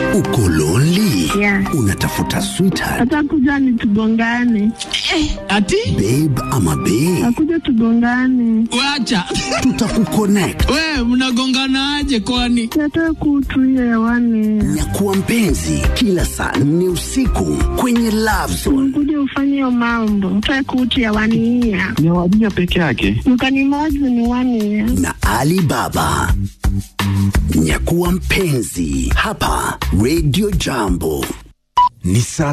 Uko lonely? Yeah. Unatafuta sweetheart? Atakuja ni tugongane. Ati? Babe ama bae? Akuja tugongane. Wacha. Tutakuconnect. We, mnagongana aje kwani? Nataka kutuia hewani. Nyakuwa mpenzi kila saa 4 usiku kwenye Love Zone. Kuja ufanye hiyo mambo. Nataka kutuia hewani. Ni wajia peke yake. Mkanimozi ni 1 year. Na Alibaba. Nyakuwa mpenzi hapa Radio Jambo. Ni saa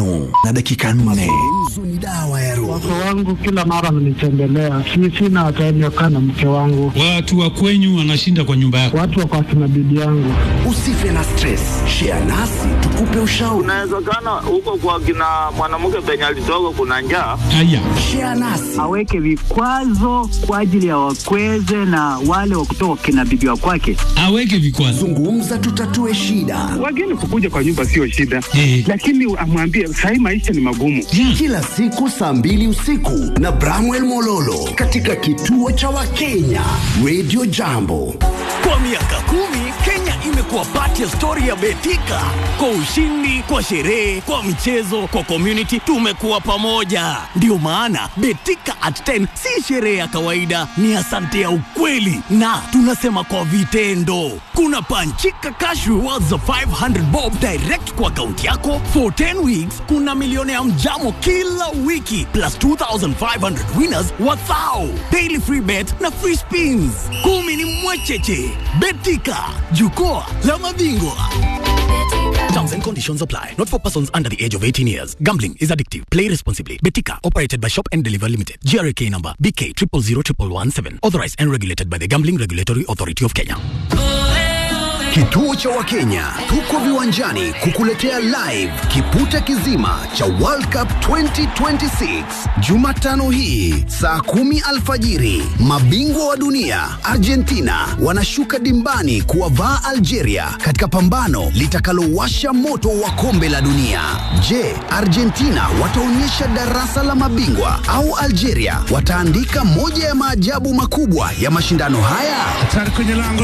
5:04. Ni dawa ya roho. Wake wangu kila mara mnitembelea. Sina hataji kukaa na mke wangu. Watu wa kwenyu wanashinda kwa nyumba yako. Watu wako akina bibi yangu. Usife na stress. Share nasi tukupe ushauri. Unawezekana huko kwa kina mwanamke penye alitoka kuna njaa. Haya. Share nasi. Aweke vikwazo kwa ajili ya wakweze na wale wa kutoka kina bibi wa kwake. Aweke vikwazo. Zungumza tutatue shida. Wageni kukuja kwa nyumba sio shida. Lakini amwambie sasa maisha ni magumu. Kila siku saa 2 usiku na Bramwell Mololo katika kituo cha Wakenya Radio Jambo. Kwa miaka 10 Kenya imekuwa party ya story ya Betika. Kwa ushindi, kwa sherehe, kwa michezo, kwa community, tumekuwa pamoja. Ndio maana Betika at 10 si sherehe ya kawaida, ni asante ya ukweli, na tunasema kwa vitendo. Kuna panchika cash rewards of 500 bob direct kwa account yako for 10 weeks. Kuna milioni ya mjamo kila wiki plus 2,500 winners wathao, daily free bet na free spins. 10 ni mwecheche. Betika, jukwaa la mabingwa. Terms and conditions apply. Not for persons under the age of 18 years. Gambling is addictive. Play responsibly. Betika, operated by Shop and Deliver Limited. GRK number BK 000117. Authorized and regulated by the Gambling Regulatory Authority of Kenya. Kituo cha Wakenya, tuko viwanjani kukuletea live kipute kizima cha World Cup 2026. Jumatano hii saa 10 alfajiri, mabingwa wa dunia Argentina wanashuka dimbani kuwavaa Algeria katika pambano litakalowasha moto wa kombe la dunia. Je, Argentina wataonyesha darasa la mabingwa au Algeria wataandika moja ya maajabu makubwa ya mashindano haya? Hatari kwenye lango.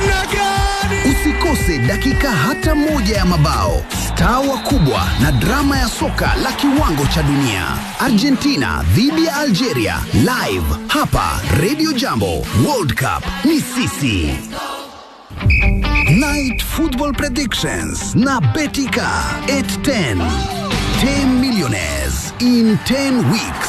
Usikose dakika hata moja ya mabao, staa wakubwa na drama ya soka la kiwango cha dunia. Argentina dhidi ya Algeria, live hapa Radio Jambo. World Cup ni sisi. Night Football Predictions na Betika 810. 10 millionaires in 10 weeks.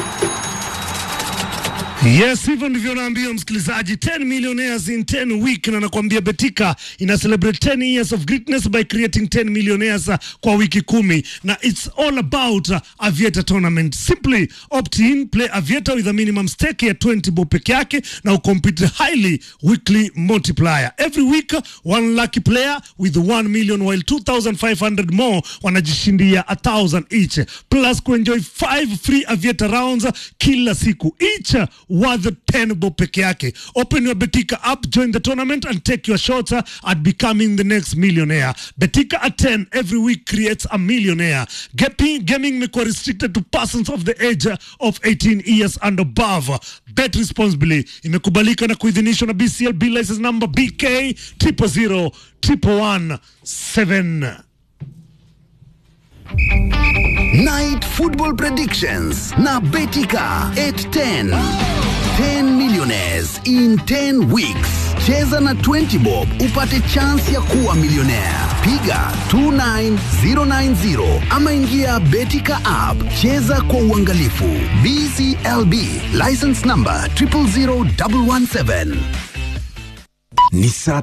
Yes, hivyo ndivyo naambia msikilizaji, 10 millionaires in 10 week, na nakwambia Betika ina celebrate 10 years of greatness by creating 10 millionaires kwa wiki 10, na it's all about Aviator tournament. Simply opt in, play Aviator with a minimum stake ya 20 bob peke yake na ucompete highly weekly multiplier. Every week one lucky player with 1 million while 2,500 more wanajishindia 1,000 each, plus kuenjoy 5 free Aviator rounds kila siku, each worth 10 bob peke yake. Open your Betika app, join the tournament and take your shot at becoming the next millionaire. Betika at 10 every week creates a millionaire. Gaming may be restricted to persons of the age of 18 years and above. Bet responsibly. Imekubalika na kuidhinishwa na BCLB license number BK 000117. Night Football Predictions na Betika 810. 10 millionaires in 10 weeks. Cheza na 20 bob upate chance ya kuwa millionaire. Piga 29090 ama ingia Betika app. Cheza kwa uangalifu. BCLB license number 000117. Ni saa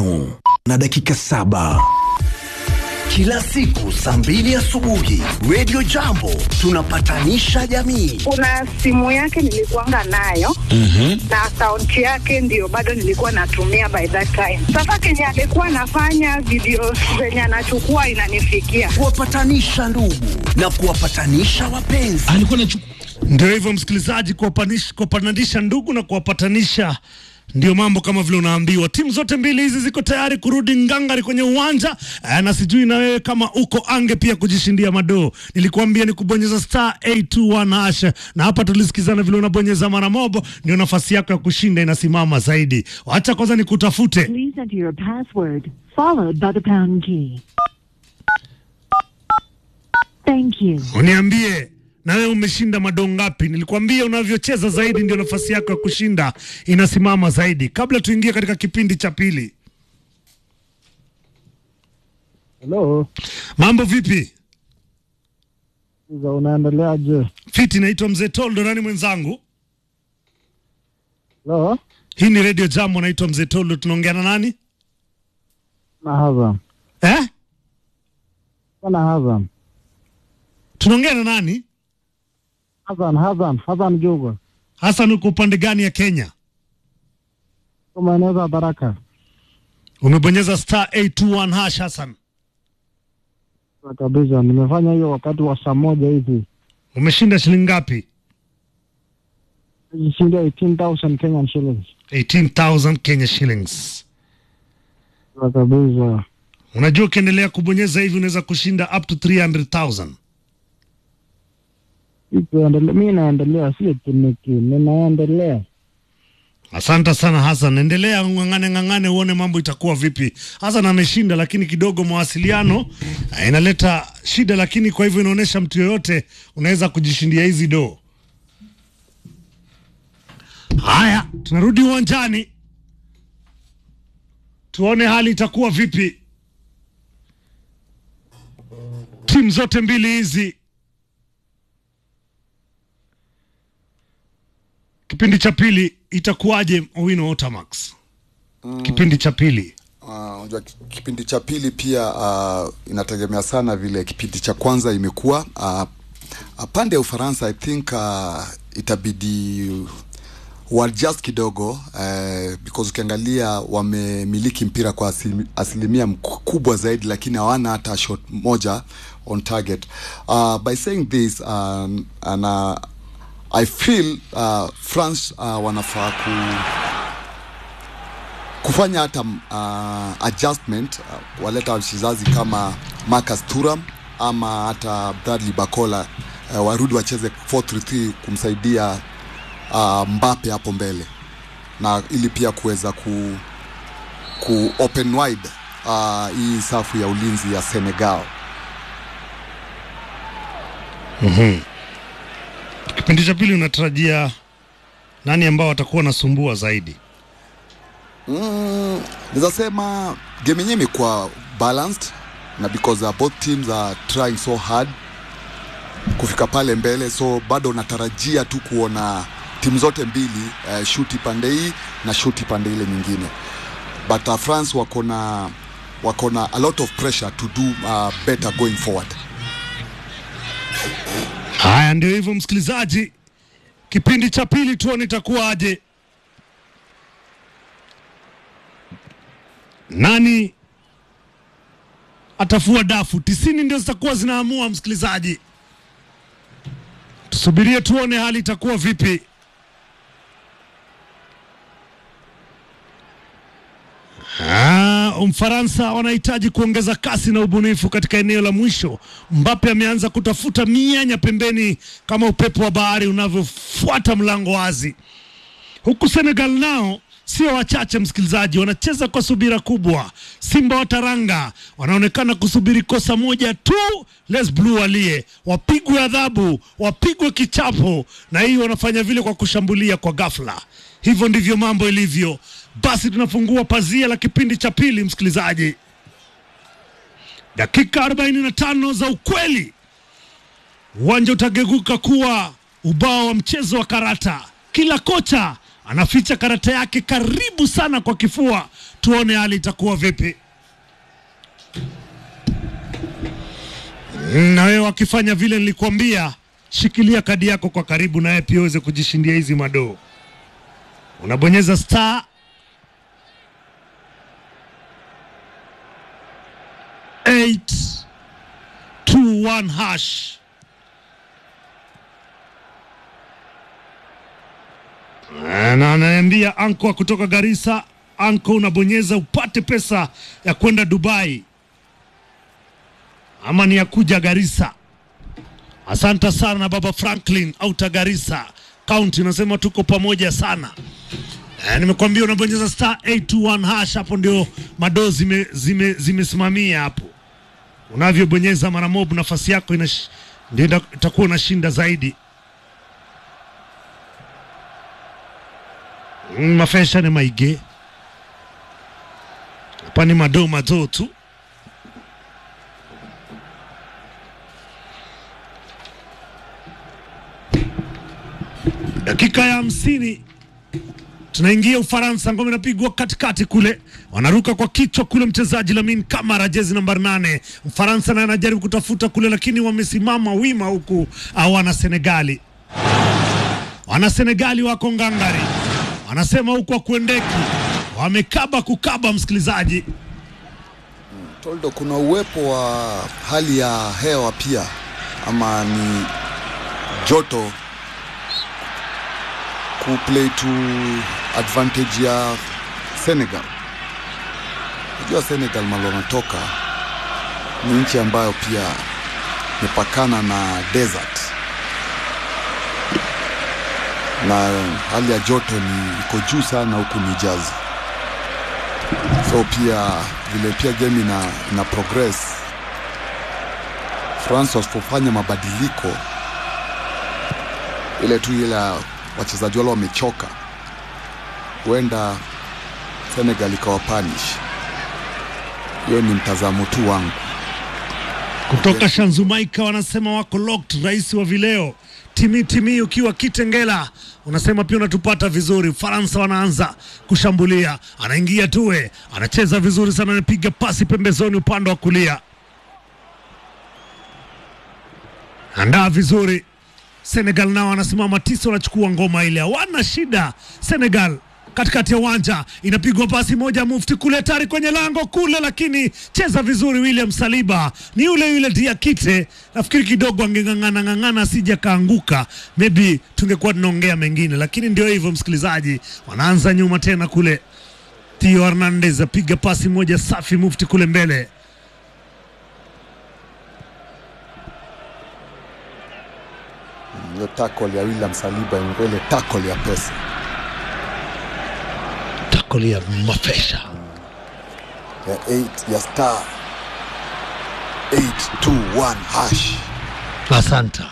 5:07. Kila siku saa 2 asubuhi Radio Jambo tunapatanisha jamii. Kuna simu yake nilikuanga nayo. Na account yake ndio bado nilikuwa natumia by that time. Sasa Kenya alikuwa anafanya video zenye anachukua inanifikia. Kuwapatanisha ndugu na kuwapatanisha wapenzi. Ndio hivyo msikilizaji, kuwapatanisha ndugu na kuwapatanisha Ndio mambo kama vile unaambiwa. Timu zote mbili hizi ziko tayari kurudi ngangari kwenye uwanja. Na sijui na wewe kama uko ange pia kujishindia madoo. Nilikuambia ni kubonyeza star 821 hash. Na hapa tulisikizana vile unabonyeza mara moja ndio nafasi yako ya kushinda inasimama zaidi. Acha kwanza nikutafute. Please enter your password followed by the pound key. Thank you. Uniambie na wewe umeshinda madoo ngapi? Nilikwambia unavyocheza zaidi ndio nafasi yako ya kushinda inasimama zaidi. Kabla tuingie katika kipindi cha pili. Hello. Mambo vipi? Unaendeleaje? Fiti, naitwa Mzee Toldo, nani mwenzangu? Hello. Hii ni Radio Jambo, naitwa Mzee Toldo, tunaongea na nani? Na Hazam. Na Hazam. Tunaongea na nani? Hazam Jogo. Hassan, uko upande gani ya Kenya? Umeneza Baraka. Umebonyeza star 821 hash Hassan. Kabisa, nimefanya hiyo wakati wa saa moja hivi. Umeshinda shilingi ngapi? Nimeshinda 18,000 Kenyan shillings. 18,000 Kenya shillings. Kabisa. Unajua ukiendelea kubonyeza hivi unaweza kushinda up to 300,000. Mimi naendelea, si tiniki, ninaendelea. Asante sana Hassan, endelea ngangane uone mambo itakuwa vipi. Hassan ameshinda, lakini kidogo mawasiliano inaleta shida, lakini kwa hivyo inaonesha mtu yoyote unaweza kujishindia hizi do. Haya, tunarudi uwanjani. Tuone hali itakuwa vipi. Timu zote mbili hizi. Kipindi cha pili itakuwaje Owino Otamax? Kipindi cha pili. Unajua kipindi cha pili pia inategemea sana vile kipindi cha kwanza imekuwa. Pande ya Ufaransa I think itabidi just kidogo because ukiangalia wamemiliki mpira kwa asilimia kubwa zaidi, lakini hawana hata shot moja on target. By saying this I feel France wanafaa kufanya hata adjustment, waleta wachezaji kama Marcus Thuram ama hata Bradley Bacola, warudi wacheze 4-3-3 kumsaidia Mbappe hapo mbele, na ili pia kuweza ku open wide hii safu ya ulinzi ya Senegal. Kipindi cha pili unatarajia nani ambao watakuwa nasumbua zaidi? Naweza sema game yenyewe imekuwa balanced, na because both teams are trying so hard kufika pale mbele, so bado natarajia tu kuona timu zote mbili shuti pande hii na shuti pande ile nyingine, but France wako na a lot of pressure to do better going forward. Haya, ndio hivyo msikilizaji, kipindi cha pili tuone itakuwaje. Nani atafua dafu? 90 ndio zitakuwa zinaamua msikilizaji. Tusubirie tuone hali itakuwa vipi. Mfaransa wanahitaji kuongeza kasi na ubunifu katika eneo la mwisho. Mbappe ameanza kutafuta mianya pembeni kama upepo wa bahari unavyofuata mlango wazi. Huku Senegal nao sio wachache msikilizaji, wanacheza kwa subira kubwa. Simba wa Taranga wanaonekana kusubiri kosa moja tu, Les Blue walie, wapigwe adhabu, wapigwe kichapo, na hii wanafanya vile kwa kushambulia kwa ghafla. Hivyo ndivyo mambo ilivyo. Basi tunafungua pazia la kipindi cha pili msikilizaji. Dakika 45 za ukweli. Uwanja utageguka kuwa ubao wa mchezo wa karata. Kila kocha anaficha karata yake karibu sana kwa kifua. Tuone hali itakuwa vipi. Na wewe wakifanya vile nilikwambia, shikilia kadi yako kwa karibu na wewe pia uweze kujishindia hizi madoo. Unabonyeza star 821 hash. Na ananiambia anko kutoka Garissa, anko unabonyeza upate pesa ya kwenda Dubai ama ni ya kuja Garissa. Asante sana baba Franklin Outer Garissa County, unasema tuko pamoja sana. Nimekwambia unabonyeza star 821 hash, hapo ndio madozi zimesimamia hapo. Unavyobonyeza mara moja nafasi yako ndio itakuwa unashinda zaidi. Mafesha ni maige. Hapa ni madoma tu. Dakika ya 50 tunaingia Ufaransa, ngome inapigwa katikati kule, wanaruka kwa kichwa kule mchezaji Lamine Camara jezi namba 8. Ufaransa na anajaribu kutafuta kule, lakini wamesimama wima huku wana Senegali wako ngangari, wanasema huku wakuendeki, wamekaba msikilizaji. Toldo, kuna uwepo wa hali ya hewa pia ama ni joto kuplay to advantage ya Senegal. Unajua Senegal malonatoka ni nchi ambayo pia mipakana na desert, na hali ya joto ni iko juu sana huku ni Jersey. So pia vile pia game ina progress, France wasifanya mabadiliko ile tu ile wachezaji wale wamechoka, huenda Senegal ikawapanish. Hiyo ni mtazamo tu wangu. Kutoka Shanzumaika wanasema wako locked. Rais wa vileo Timi ukiwa Kitengela unasema pia unatupata vizuri. Faransa wanaanza kushambulia, anaingia Tuwe, anacheza vizuri sana, anapiga pasi pembezoni upande wa kulia, andaa vizuri. Senegal nao wanasimama 9, wanachukua ngoma ile, hawana shida. Senegal katikati ya uwanja, inapigwa pasi moja Mufti kule tari kwenye lango kule, lakini cheza vizuri William Saliba. Ni yule Diakite, nafikiri kidogo angengangana asije kaanguka, maybe tungekuwa tunaongea mengine, lakini ndio hivyo msikilizaji. Wanaanza nyuma tena kule, Theo Hernandez apiga pasi moja safi Mufti kule mbele. Hiyo tackle ya William Saliba ile tackle ya pesa, tackle ya mafesha ya 8 ya star 821 hash. Asante.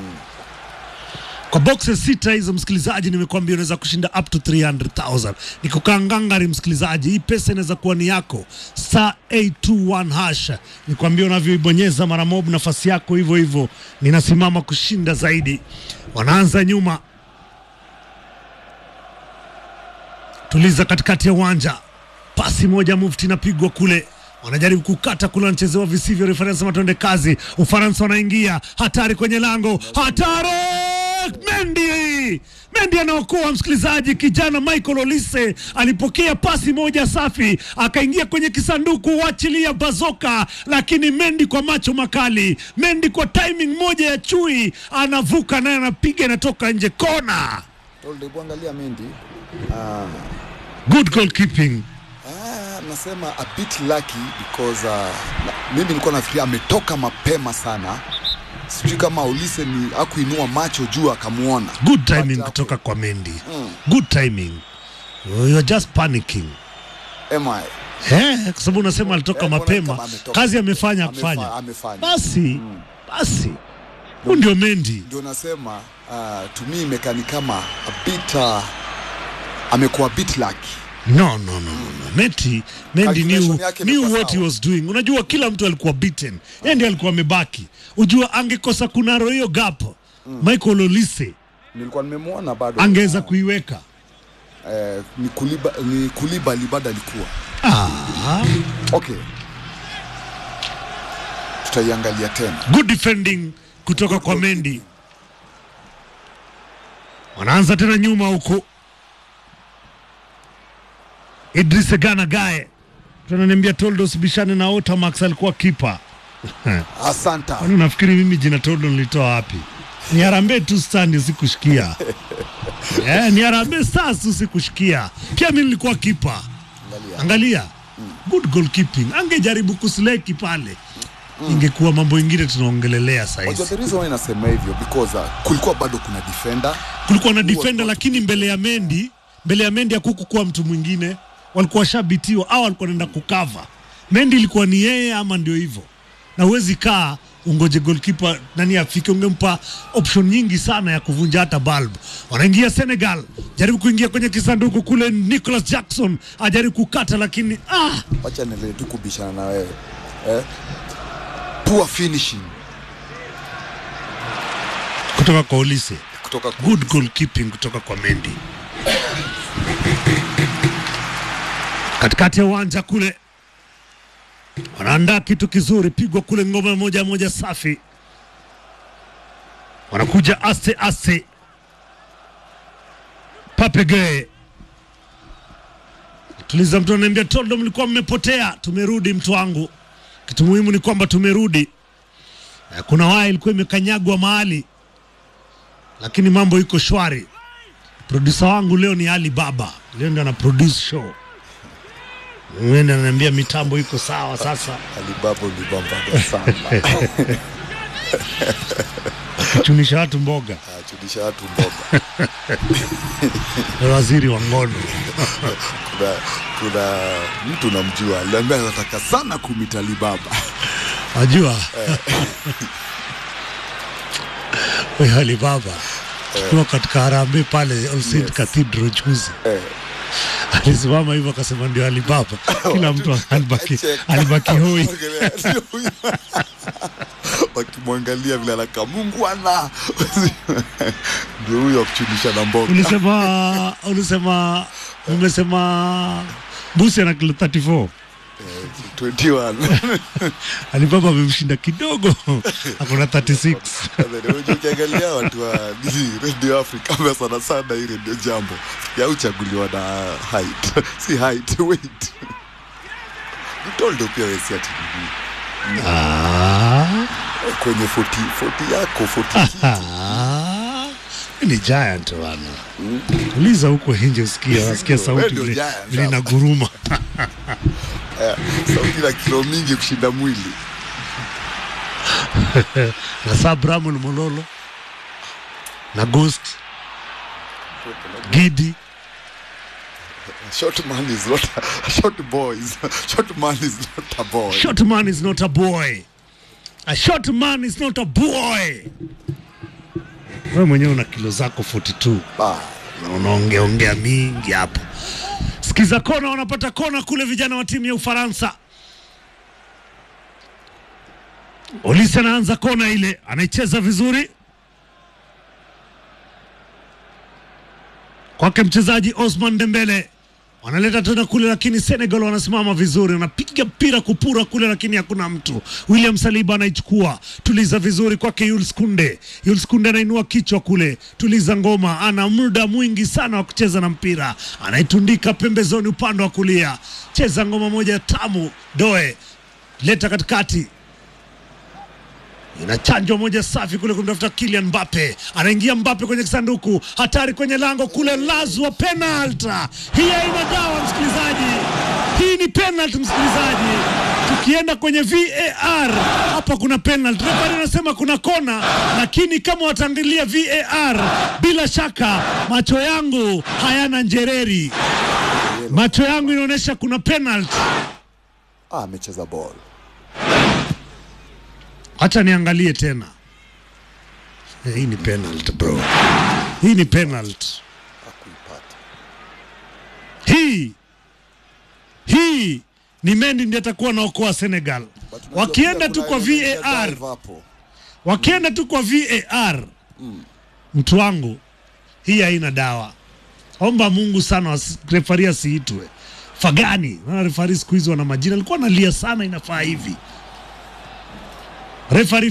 Kwa boxes 6 hizo msikilizaji, nimekuambia unaweza kushinda up to 300,000. Nikukaa ngangari msikilizaji, hii pesa inaweza kuwa ni yako. Star 821 hash, nikwambia unavyoibonyeza mara moja nafasi yako hivyo ninasimama kushinda zaidi. Wanaanza nyuma, tuliza katikati ya uwanja, pasi moja Mufti inapigwa kule, wanajaribu kukata kule, wanachezewa visivyo, reference matende kazi. Ufaransa wanaingia, hatari kwenye lango, hatari! Mendy anaokoa msikilizaji. Kijana Michael Olise alipokea pasi moja safi, akaingia kwenye kisanduku, wachilia bazoka, lakini Mendy kwa macho makali, Mendy kwa timing moja ya chui, anavuka naye anapiga, inatoka nje, kona. Tolde, angalia Mendy. Good goalkeeping. Nasema a bit lucky because mimi nilikuwa nafikiria ametoka mapema sana. Sijui kama Olise ni akuinua macho juu akamuona. Good timing kutoka kwa Mendy. Good timing. You're just panicking. Am I? Kwa sababu unasema alitoka mapema. Kazi amefanya. Basi. Ndio Mendy. Ndio nasema to me imekani kama a bit amekuwa bit lucky. No. Mendy knew what he was doing. Unajua kila mtu alikuwa beaten. Yeye ndiye alikuwa amebaki. Unajua angekosa kunaro hiyo gap. Michael Olise nilikuwa nimemuona bado angeweza kuiweka. Ni kuliba libada alikuwa. Okay. Tutaiangalia tena. Good defending kutoka kwa Mendy. Wanaanza tena nyuma huko. Idris Gana Gaye tunaniambia Toldo usibishane na Otamax, alikuwa kipa. Asante. Unafikiri mimi jina Toldo nilitoa wapi? Ni Harambee tu stand sikushikia. Ni Harambee Stars tu sikushikia. Pia mimi nilikuwa kipa. Angalia. Good goalkeeping. Angejaribu kusleki pale. Ingekuwa mambo mengine tunaongelelea sasa hivi. The reason why nasema hivyo because kulikuwa bado kuna defender. Kulikuwa na defender lakini mbele ya Mendy hakukuwa mtu mwingine. Walikuwa shabitiwa au walikuwa wanaenda kukava. Mendy ilikuwa ni yeye ama ndio hivyo. Na uwezi kaa ungoje goalkeeper nani afike, ungempa option nyingi sana ya kuvunja hata bulb. Wanaingia Senegal, jaribu kuingia kwenye kisanduku kule, Nicholas Jackson ajaribu kukata lakini acha niendelee tu kubishana na wewe. Poor finishing kutoka kwa Olise, good goalkeeping kutoka kwa Mendy. Katikati ya uwanja kule wanaandaa kitu kizuri, pigwa kule ngoma moja safi. Wanakuja aste Papege. Tuliza mtu ananiambia Toldo mlikuwa mmepotea, tumerudi mtu wangu. Kitu muhimu ni kwamba tumerudi. Kuna waya ilikuwa imekanyagwa mahali, lakini mambo iko shwari. Producer wangu leo ni Ali Baba, leo ndo ana produce show. Mwenye ananiambia mitambo iko sawa sasa. Ali Baba ni bamba sana. Chunisha watu mboga. Chunisha watu mboga. Waziri wa ngono. kuna mtu namjua, aliambia anataka sana kumita Ali Baba. Wajua? Wewe Ali Baba. Tukiwa katika Harambee pale All Saint Cathedral juzi. Alisimama hivyo akasema ndio Ali Baba. Kila mtu alibaki hoi. Wakimwangalia vile anakaa Mungu ana. Ndio huyo akuchunisha na mboga. Umesema Busi ana kilo 34. 21. Ali Baba amemshinda kidogo. Akona 36. Ukiangalia watu wa Radio Africa sana ile ndio jambo ya uchaguliwa na height. Si height, weight. Toldo pia wewe si ati kwenye 40 yako 40 ni giant bwana. Uliza huko nje usikia sauti vile inaguruma. Sauti la kilo mingi kushinda mwili. Na Sabramul Mololo na Ghost Gidi. Short man is not a short boys. Short man is not a boy. Short man is not a boy. A short man is not a boy. Wewe mwenyewe una kilo zako 42. Na unaongea mingi hapo. Sikiza kona, wanapata kona kule vijana wa timu ya Ufaransa. Olise anaanza kona ile, anaicheza vizuri. Kwake mchezaji Osman Dembele. Wanaleta tena kule lakini Senegal wanasimama vizuri, wanapiga mpira kupura kule lakini hakuna mtu. William Saliba anaichukua, tuliza vizuri kwake Jules Kounde. Jules Kounde anainua kichwa kule, tuliza ngoma, ana muda mwingi sana wa kucheza na mpira. Anaitundika pembezoni upande wa kulia. Cheza ngoma moja tamu, Doe. Leta katikati. Inachanjwa moja safi kule kumtafuta Kylian Mbappe. Anaingia Mbappe kwenye kisanduku. Hatari kwenye lango kule, lazwa penalty. Hii haina dawa msikilizaji. Hii ni penalty msikilizaji. Tukienda kwenye VAR, hapa kuna penalty. Refa anasema kuna kona, lakini kama wataangalia VAR, bila shaka macho yangu hayana njereri. Macho yangu inaonyesha kuna penalty. Amecheza ball. Acha niangalie tena. Hii ni penalty bro. Hii ni penalty. Hii ni Mendy ndiye atakuwa naokoa Senegal. Wakienda tu kwa VAR. Wakienda tu kwa VAR. Mtu wangu, hii haina dawa. Omba Mungu sana referee asiitwe. Fagani, na referee siku hizo wana majina. Alikuwa analia sana inafaa hivi. Referee